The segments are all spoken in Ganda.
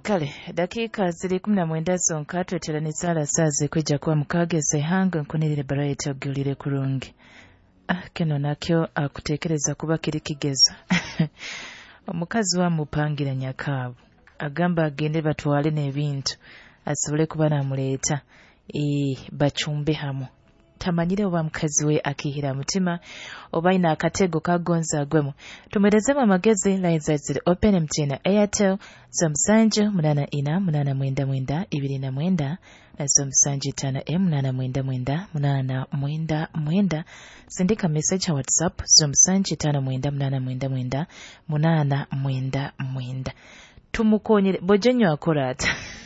Kale dakika ziri 19 zonka tweteranisa alasaze kwijja kuba mukageze hanga nkunirire Bright ogulire kurungi. Kino nakyo akutekereza kuba kiri kigezo. Omukazi wa mupangira nyakaabu agamba agende batwale n'ebintu asobole kuba namuleeta bachumbe hamu. Tamanyire oba mukazi we akihira mutima oba ina akatego kagonza agwemu. Tumerezemu amagezi lines ziri open MTN Airtel zomusanju 848989 na zomusanju 5M8989 sindika message ha WhatsApp zomusanju 5M8989 tumukonyere bojenyo akorata.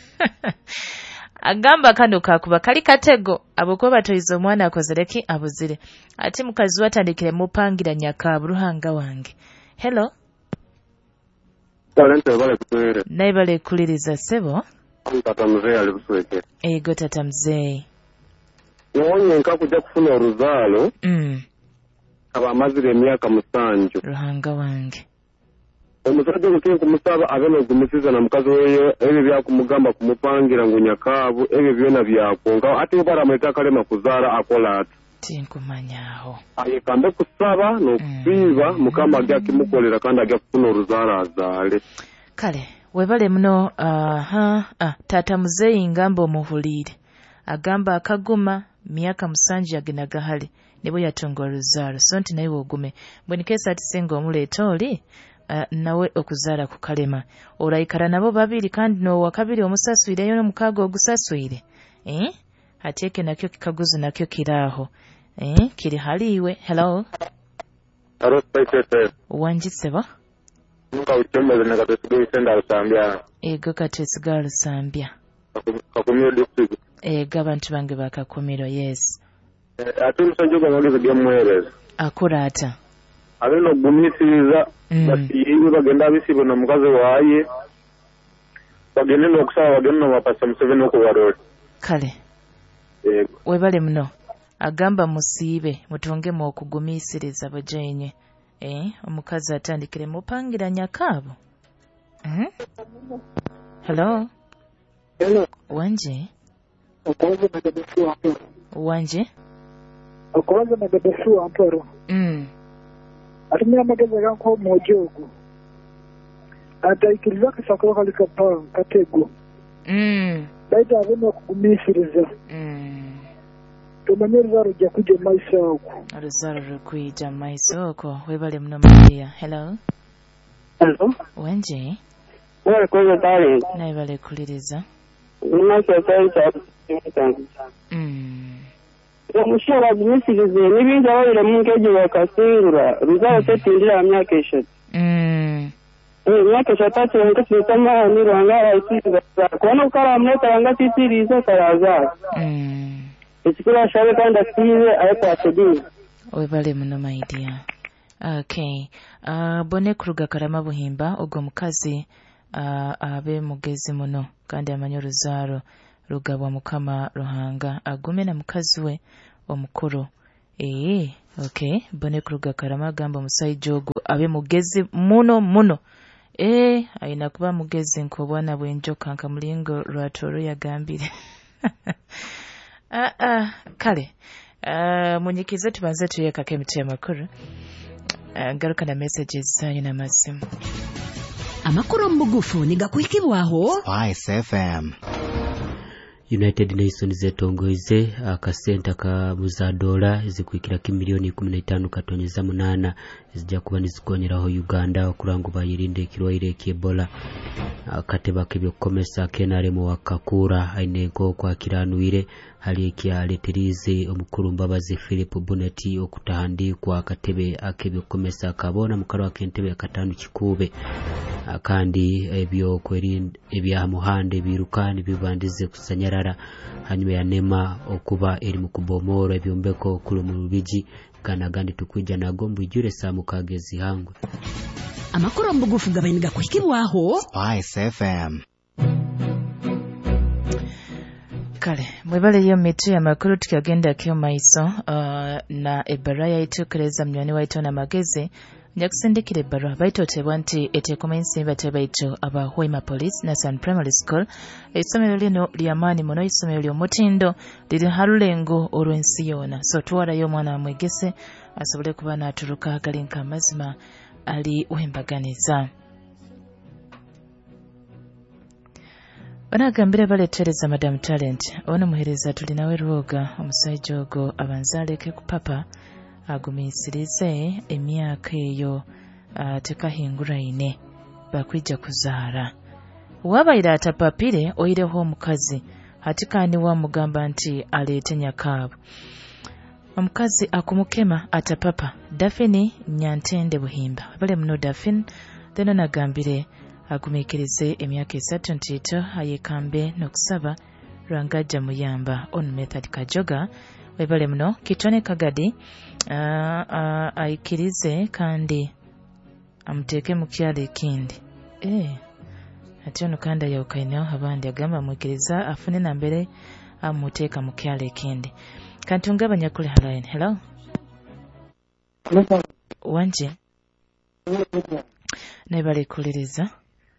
Agamba kano kakuba kali katego aboko batoyizo omwana akozereki abuzire ati mukazi watandikire mupangira nyaka Ruhanga wange. Hello naibale kuliriza sebo tata mzee alikusweke ego tata mzee nonye nka kujja kufuna oruzaalo abamazire emyaka musanju Ruhanga wange omusajja mukintu kumusaba abeno gumisiza na mukazi weyo ebyo byakumugamba kumupangira ngo nyakaabu ebyo byona byakonga ati bara mweta kalema kuzaala akola ati tinkumanyaho ayekambe kusaba n'okusiiba mukama ajja kimukolera kandi ajja kufuna oruzaala azaale kale webale muno tata muzeyi ngamba omuhulire agamba akaguma myaka musanju yagenaga hali nebo yatonga oruzaalo so nti naye ogume bwenikesa ati senga omuleeta oli nawe okuzaala ku kalema olayikala nabo babiri kandi no wakabiri omusaswire yo mukago ogusaswire ateke nakyo kikaguzi nakyo kiraho kiri haliwe. Hello wanjitseba muka uchemeze na katesigo isenda rusambya ego katesiga rusambya kakumiro district abantu bange bakakumiro. Yes ati musajja gamageze gemwereza akurata abeno gumisiriza basiyiwe bagenda bisibo na mukazi waye bagende n'okusaba bagende n'abapasa Museveni okubarora kale webale muno agamba musiibe mutongemu okugumisiriza bajenye omukazi atandikire mupangira nyakaabo. Hello wanje okubaza nagadesua mporo atumira magezi ganko mojogo ataikiriza kasakwa kali kapao katego baita abeno kugumisiriza tumanyiriza rujja kujja maiso oko aruzaro kujja maiso oko webale muno Maria. Hello wanje wale koza tale naibale kuliriza unasa saita omushora gumisirize n'ibindi abawire mu nkeji bakasingura ruzaba tetindira myaka eshatu myaka eshatu ngo tutama ni rwanga isiza kubona ukara mweta ranga titiriza karaza ekikura shabe kandi asize ayata atedi webale muno my dear. Okay bone kuruga karama buhimba ogwo mukazi abe mugezi muno kandi amanyo ruzaro rugabwa mukama Ruhanga agume na mukazi we omukuru. Okay bone kuruga karama gamba musaijogo abe mugezi muno aina kuba mugezi nkobwana bwenjoka nka mulingo lwatoro yagambire. Kale munyikize tubanze tuyeka kemiti amakuru ngaruka na messages zanyu na masimu amakuru mbugufu nigakwikibwaho Spice FM. United Nations zetongoize akasenta ka muzadola zikwikira kimilioni 15 katonyeza munana zijja kuba nizikonyeraho Uganda okurangu bayirinde kirwaire ky'Ebola. Akateba kebyo komesa kenare mu wakakura aineko kwa kiranwire hali kyaleterize omukuru Mbabazi Philip Buneti okutahandikwa akatebe akebyo komesa kabona mukaro akentebe akatanu kikube kandi ebyo kweri ebya muhande birukani bibandize kusanyarara hanyuma ya nema okuba eri mukubomoro ebyombeko kulu mu Rubiji kana gandi tukwijja nagombu jure sa mukagezi hangwe amakuru mbugufu gabainiga kuhikibwaho Spice FM. kale mwebale yo mitu ya makuru tukagenda kyo maiso na ebaraya itukereza mnyani waito na mageze njakusindikira ebbalwa baitotebwa nti eteekoma ensimbi tebaitu aba Hoima Police Nasan Primary School. Essomero lino lyamaani muno, essomero ly'omutindo liri halulengo olw'ensi yoona. So tuwalayo omwana wamwegese asobole kuba n'atuluka agalinka amazima ali wembaganiza. Banagambira baletereza Madam Talent ono muhereza tulinawe Rwoga omusajja ogwo abanzaleke ku papa agumiisirize emyaka eyo tekahingura ine bakwijja kuzaala. Wabaira atapapire oyireho omukazi hatikani wamugamba nti aleete nyakaabo. Omukazi akumukema atapapa Dafini Nyantende Buhimba bale muno Dafin then anagambire agumiikirize emyaka 3 ntito ayekambe n'okusaba lwangajja muyamba on method Kajoga webale muno Kitone Kagadi ayikirize kandi amuteeke mu kyalo ekindi. Ate ono kandi ayawukanyewo abandi agamba amwikiriza afune na mbere amuteeka mu kyalo ekindi. Kanti ngabanya kuli halaini. Hello? Wanje? Nebale kuliriza?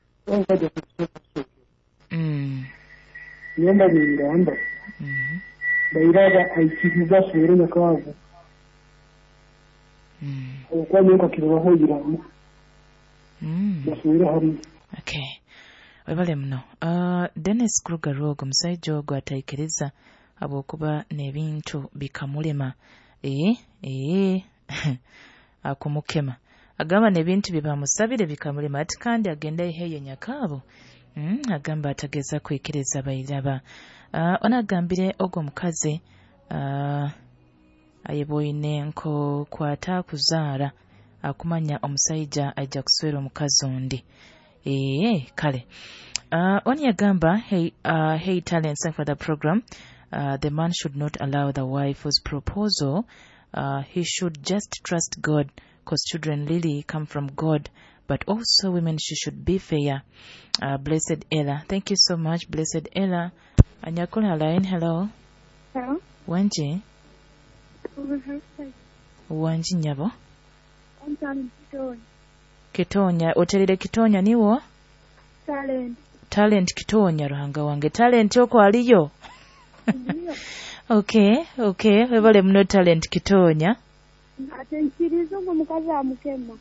Nyamba bingamba. Bayiraga ayikiriza sure nyakavu. Kwa nyoka kibaho yiramu. Basure hari. Okay. Webale muno. Dennis Kruger Rogo musajja ogwo atayikiriza abokuba n'ebintu bikamulema. Akumukema. Agamba n'ebintu bibamusabire bikamulema ati kandi agenda iheye nyakaabo. Agamba atageza kwikiriza bayiraba. Onagambire ogwo mukazi ayeboine nko kwata kuzaala akumanya omusajja ajja kuswera omukazi ondi. Kale. Oni agamba hey talents for the program. The man should not allow the wife's proposal. He should just trust God because children really come from God. But also women, she should be fair. Blessed Ella. Thank you so much, Blessed Ella. Anyakula line. Hello. Hello. Wanji. Wanji nyabo. Kitonya. Otelile Kitonya niwo? Talent Kitonya ruhanga wange. Talent yoko aliyo? Okay. Webale muno Talent Kitonya. Atenkirizo ngo mukazi amukema.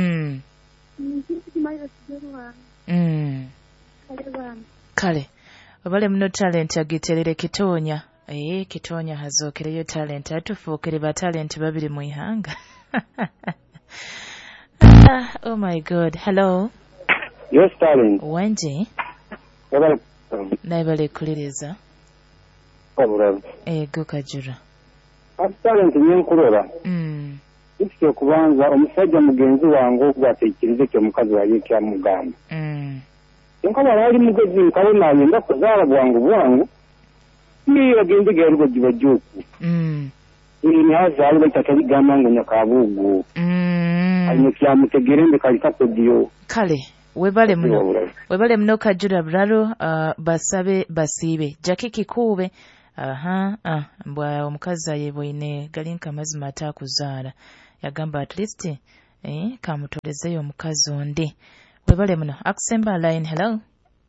Kale. Webale muno Talent agiterere Kitonya. Kitonya hazokereyo Talent atufuukire ba Talent babiri mu ihanga. Oh my God. Hello. Yes, Talent. Wanje. Naibale kuliriza. Go Kajura. Talent nyenkurora. Ikyo kubanza omusajja mugenzi wangu gwatekereze cyo mukazi waye kya mugamba. Nko bari mugezi nkabona yenda kuzaala bwangu. Ni agende gergo jibajuku. Ni hazaali batakabigamba ngo nyakabugu. Ayo kya mutegerende kalitakodio. Kale. Webale muno Kajura bralo basabe basibe Jackie Kikube mbwa omukazi ayeboine galinka mazima atakuzaala yagamba at least kamutolezeyo omukazi onde. Webale muno Akusemba line. Hello.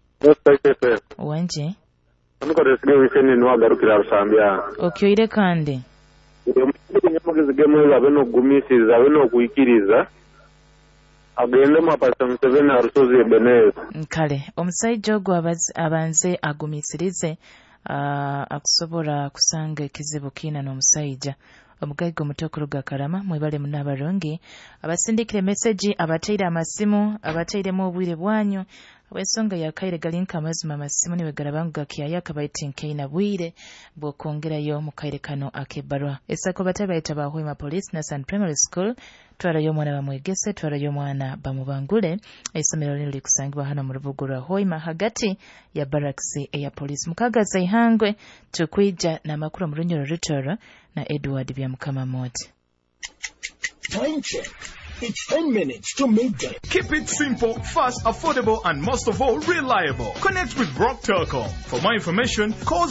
Wanje amukoresige wikeni nwagarukira rusambya okyoire kandi nyamugezi gemwe abeno gumisiza abeno kuyikiriza agende mu apasa 7 arusozi Ebeneza. Kale omusajja ogwo abanze agumisirize akusobola kusanga ekizibu kina n'omusajja omugaigo mutokuluga Karama mwebale muna abalongi abasindikire message abateire amasimu abateiremu obwire bwanyu abesonga yakaire galinka amazima amasimu niwe garabangu gakiya kabaite nkeina bwire bwokongerayo mu kaire kano akebarwa esako batabaita ba Hoima Police Nasan Primary School twarayo mwana bamwegese twarayo mwana bamubangule esomero lino likusangibwa hano mu rubugo lwa Hoima hagati ya barracks ya police mukagaza ihangwe tukwija na makuru mu runyoro rutoro na Edward bya mukama moti. It's 10 minutes to midday. Keep it simple, fast, affordable, and most of all, reliable. Connect with Rock Telecom. For more information, call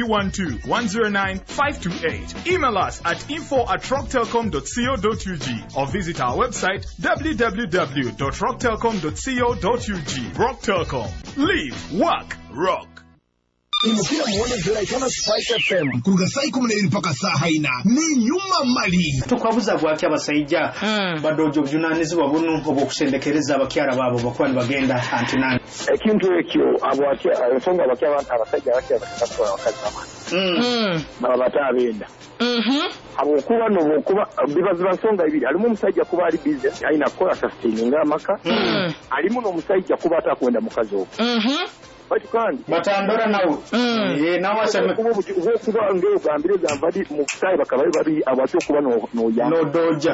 0312-109-528. Email us at info@rocktelecom.co.ug or visit our website www.rocktelecom.co.ug. Rock Telecom. Live, work, rock. Inukila muone vila ikona Spice FM. Kuruga sai kumuleli mpaka saa haina. Ni nyuma mali. Tukwabuza bwaki abasayija. Badojo bujunanizi babunu obukusendekereza abakyala babo bakwani bagenda antinani. Ekintu ekyo abwaki ensonga abakyala abasajja abakyala bakatwala wakazi bamani. Baba batabenda. Abokuba nobukuba bibaziba nsonga ibiri. Alimu omusajja kuba ali business alina kola sustaining amaka. Alimu n'omusajja kuba atakwenda mukazi owo. Kandi batandora nawo nawo asema kuba ngeo gambire gambadi mu kitayi bakabaye babi abacho kuba no yanga no doja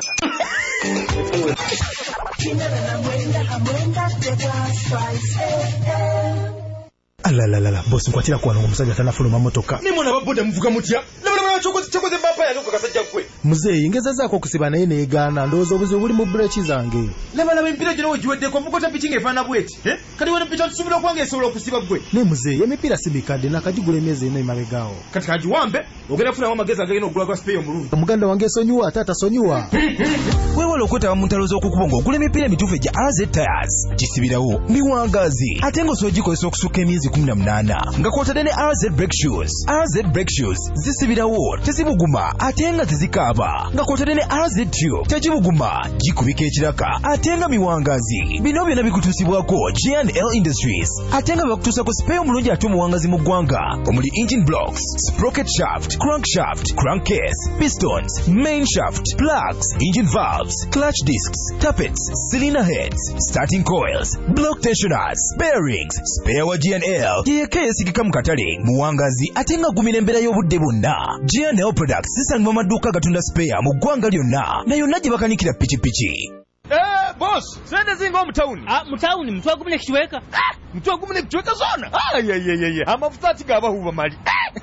Alalala bosi nkwatira kwa omusajja tanafuluma motoka nimona baboda muvuga mutya labala chokoze bapa yange kasajja kwe muzeyi ngezazaako okusiba naye neegaana ndowooza obuzibu buli mu breki zange labala empira gino wegiweddeko mukota pikinga efaana bweti kati wena picha tusobola okwange esobola okusiba gwe ne muzeyi emipira simikadde nakagigula emyezi ena emabegaawo kati kagiwambe ogenda kufunawo amagezi agagenda okugula gwa sipeeyo omulungi omuganda wange esonyiwa ate atasonyiwa weewala okwetaba mu ntalo z'okukuba ng'ogula emipira emituufu egya RZ Tires gisibirawo miwangazi ate ng'osobola gikozesa okusukka emyezi 18 nga kwotadde ne RZ Brake Shoes. RZ Brake Shoes zisibirawo tezibuguma ate nga tezikaaba nga kwotadde ne RZ Tube tegibuguma gikubika ekiraka ate nga miwangazi. Bino byonna bikutuusibwako G&L Industries ate nga bakutuusako sipeeyo omulungi ate omuwangazi mu ggwanga omuli engine blocks, sprocket shaft, crankshaft, crankcase, pistons, main shaft, plugs, engine valves, clutch discs, tappets, cylinder heads, starting coils, block tensioners, bearings, spare wa G&L yeka yesigika mu katale muwangazi ate nga gumira embeera y'obudde bwonna. G&L Products zisangibwa maduuka gatunda spare mu ggwanga lyonna na yonna gye bakanikira pikipiki. Boss, sende zingo mutauni. Mutauni, mtuwa gumine kichweka. Mtuwa gumine kichweka zona. Amafuta ati gaba huwa mali.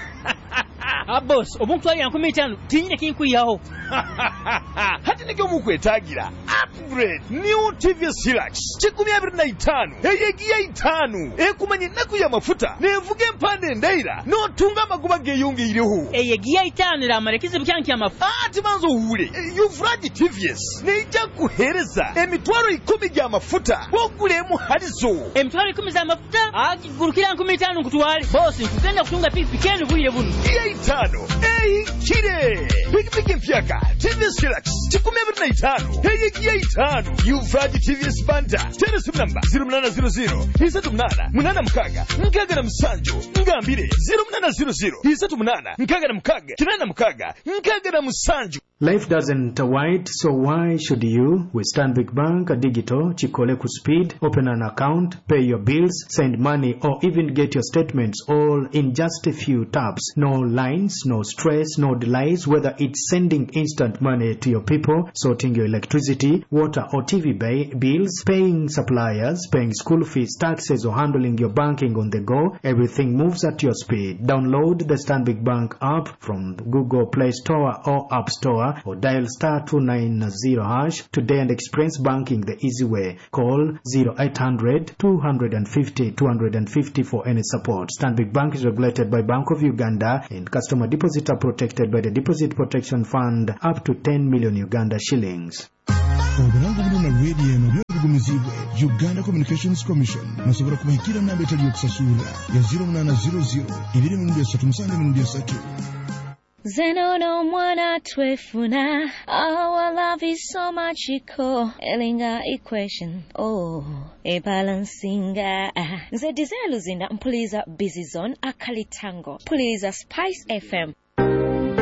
Boss, omuntu ali yankumi itano, tinyine kinkuyaho. Hati nikyo mukwetagira. Upgrade, new TVS Hilux. Chikumi abiri na itano. Eyegiya itano. Ekumanye naku ya mafuta. Nevuge mpande ndaira. No tunga maguba geyungi iliho. Eyegiya itano la marekizi mkyanki ya mafuta. Ati manzo ule. Yuvraji TVS. Neija kuhereza. Emitwaro 10 ya mafuta. Wogule muharizo. Emitwaro 10 za mafuta? Gurukira nkumi itano kutuwale. Boss, nkugenda kutunga pikipikeni vile bunu. Iya itano. Kire. Pikipiki mpyaka. TVS Hilux. Chikumi abiri na itano. Eyegiya itano. Yuvraji TVS Banda. Telephone number 0800 38 munana nkaga na musanju ngambire 0800 38 nkaga na nkaga na musanju. Life doesn't wait, so why should you? With Stanbic Bank Digital, Chikole ku speed, open an account, pay your bills, send money, or even get your statements all in just a few taps. No lines, no stress, no delays, whether it's sending instant money to your people, sorting your electricity, water or TV bills, paying suppliers, paying school fees, taxes, or handling your banking on the go. Everything moves at your speed. Download the Stanbic Bank app from the Google Play Store or App Store, or dial *290# today and experience banking the easy way. Call 0800 250 250 for any support. Stanbic Bank is regulated by Bank of Uganda, and customer deposits are protected by the Deposit Protection Fund up to 10 million Uganda shillings. Uganda Communications Commission nasobora kubahikira namba etali yokusasula ya 0800 273 Zenono mwana twefuna, our love is so magical. Elinga equation, a balancinga. Nze desire luzinda mpuliza busy zone akalitango. Puliza Spice FM.